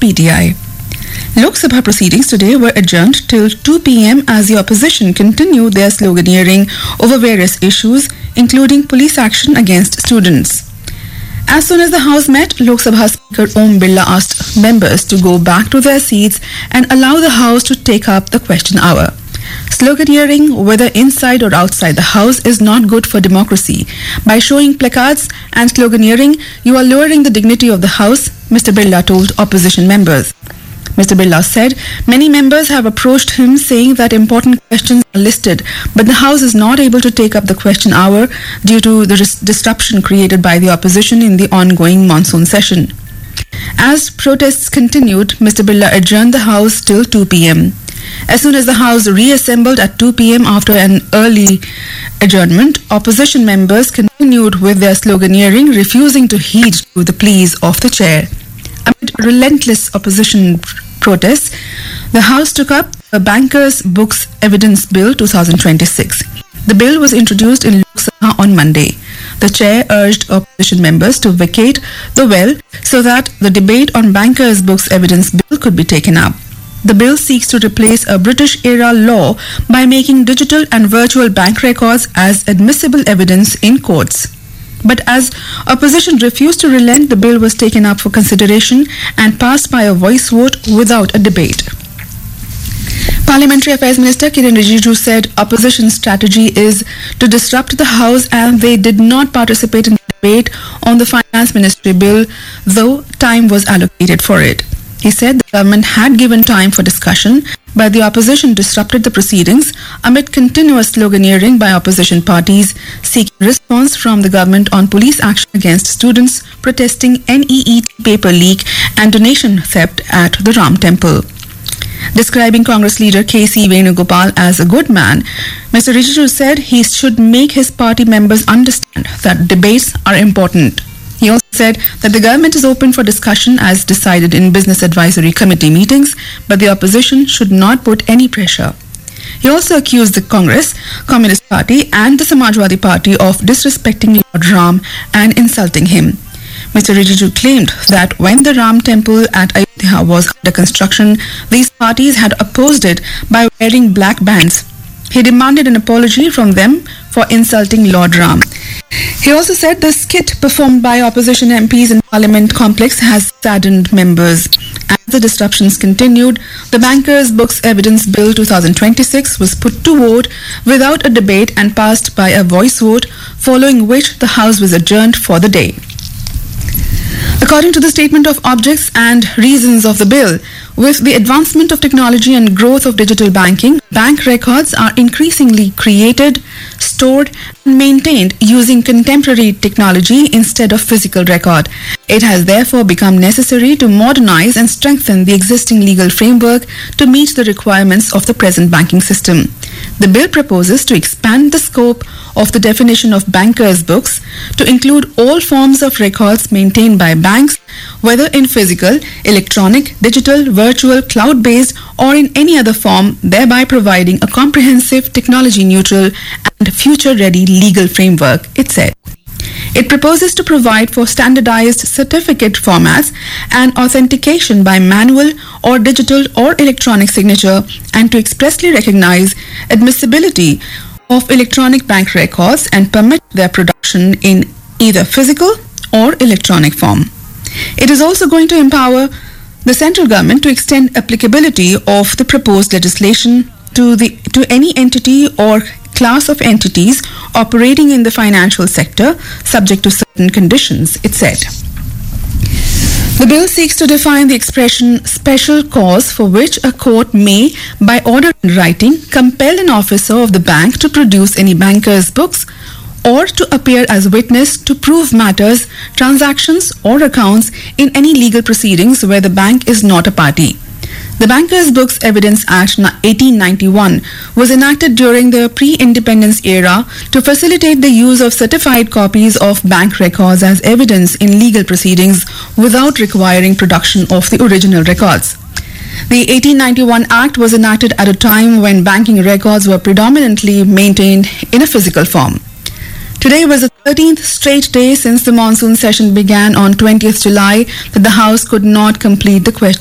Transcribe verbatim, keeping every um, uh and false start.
P T I. Lok Sabha proceedings today were adjourned till two p m as the opposition continued their sloganeering over various issues, including police action against students. As soon as the House met, Lok Sabha Speaker Om Birla asked members to go back to their seats and allow the House to take up the question hour. Sloganeering, whether inside or outside the House, is not good for democracy. By showing placards and sloganeering, you are lowering the dignity of the House, Mister Birla told opposition members. Mister Birla said many members have approached him saying that important questions are listed, but the House is not able to take up the question hour due to the dis- disruption created by the opposition in the ongoing monsoon session. As protests continued, Mister Birla adjourned the House till two p m. As soon as the House reassembled at two p m after an early adjournment, opposition members continued with their sloganeering, refusing to heed to the pleas of the chair. Amid relentless opposition protests, the House took up the Bankers' Books Evidence Bill twenty twenty-six. The bill was introduced in Lok Sabha on Monday. The chair urged opposition members to vacate the well so that the debate on Bankers' Books Evidence Bill could be taken up. The bill seeks to replace a British-era law by making digital and virtual bank records as admissible evidence in courts. But as opposition refused to relent, the bill was taken up for consideration and passed by a voice vote without a debate. Parliamentary Affairs Minister Kiren Rijiju said opposition's strategy is to disrupt the House and they did not participate in the debate on the Finance Ministry bill, though time was allocated for it. He said the government had given time for discussion, but the opposition disrupted the proceedings amid continuous sloganeering by opposition parties seeking response from the government on police action against students protesting N E E T paper leak and donation theft at the Ram Temple. Describing Congress leader K C Venugopal as a good man, Mister Rijiju said he should make his party members understand that debates are important. He also said that the government is open for discussion as decided in Business Advisory Committee meetings, but the opposition should not put any pressure. He also accused the Congress, Communist Party and the Samajwadi Party of disrespecting Lord Ram and insulting him. Mister Rijiju claimed that when the Ram Temple at Ayodhya was under construction, these parties had opposed it by wearing black bands. He demanded an apology from them for insulting Lord Ram. He also said the skit performed by opposition M Ps in Parliament complex has saddened members. As the disruptions continued, the Bankers' Books Evidence Bill twenty twenty-six was put to vote without a debate and passed by a voice vote, following which the House was adjourned for the day. According to the statement of objects and reasons of the bill, with the advancement of technology and growth of digital banking, bank records are increasingly created, stored and maintained using contemporary technology instead of physical record. It has therefore become necessary to modernize and strengthen the existing legal framework to meet the requirements of the present banking system. The bill proposes to expand the scope of the definition of bankers' books to include all forms of records maintained by banks, whether in physical, electronic, digital, virtual, cloud-based or in any other form, thereby providing a comprehensive, technology-neutral and future-ready legal framework, it said. It proposes to provide for standardized certificate formats and authentication by manual or digital or electronic signature and to expressly recognize admissibility of electronic bank records and permit their production in either physical or electronic form. It is also going to empower the central government to extend applicability of the proposed legislation to the to any entity or class of entities operating in the financial sector subject to certain conditions, it said. The bill seeks to define the expression special cause for which a court may, by order in writing, compel an officer of the bank to produce any banker's books or to appear as witness to prove matters, transactions or accounts in any legal proceedings where the bank is not a party. The Bankers' Books Evidence Act eighteen ninety-one was enacted during the pre-independence era to facilitate the use of certified copies of bank records as evidence in legal proceedings without requiring production of the original records. The eighteen ninety-one Act was enacted at a time when banking records were predominantly maintained in a physical form. Today was the thirteenth straight day since the monsoon session began on twentieth July that the House could not complete the question